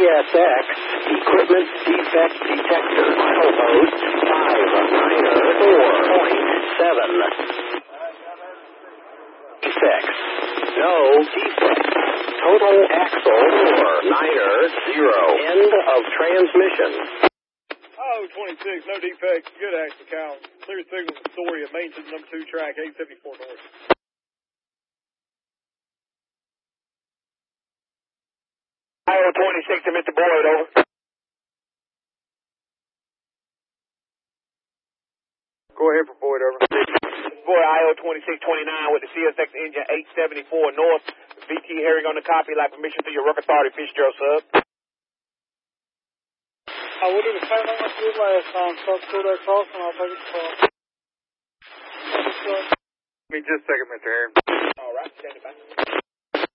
CSX Equipment Defect Detector. Milepost 594.7. Defects. No defects. Total axle or Niner 0. End of transmission. Oh, 26, no defects. Good axle count. Clear signal from Story at Maintenance number 2 track 874 north. Iowa 26 to Mr. Boyd, over. Go ahead for Boyd, over. Boyd, Iowa 2629 with the CSX engine 874 north. VT hearing on the copy, like permission to your work authority, Fitzgerald sub. I will do the same thing I did last time. Substitute that cross and I'll take it to cross. Give me just a second, Mr. Heron. All right, stand by.